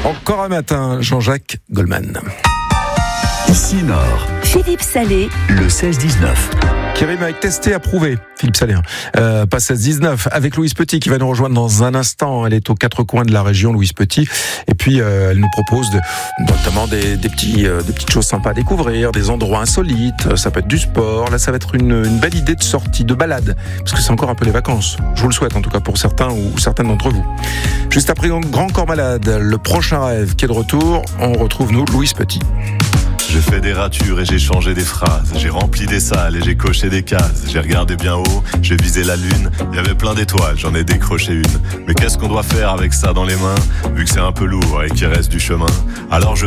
Encore un matin, Jean-Jacques Goldman. Ici Nord, Philippe Salé, le 16-19. Qui rime avec testé, approuvé. Philippe Salé, pas 16-19. Avec Louise Petit qui va nous rejoindre dans un instant. Elle est aux quatre coins de la région, Louise Petit. Et puis, elle nous propose notamment des petites choses sympas à découvrir, des endroits insolites. Ça peut être du sport. Là, ça va être une belle idée de sortie, de balade. Parce que c'est encore un peu les vacances. Je vous le souhaite, en tout cas, pour certains ou certaines d'entre vous. Juste après Grand Corps Malade, le prochain rêve qui est de retour, on retrouve nous, Louise Petit. J'ai fait des ratures et j'ai changé des phrases. J'ai rempli des salles et j'ai coché des cases. J'ai regardé bien haut, j'ai visé la lune. Il y avait plein d'étoiles, j'en ai décroché une. Mais qu'est-ce qu'on doit faire avec ça dans les mains, vu que c'est un peu lourd et qu'il reste du chemin? Alors je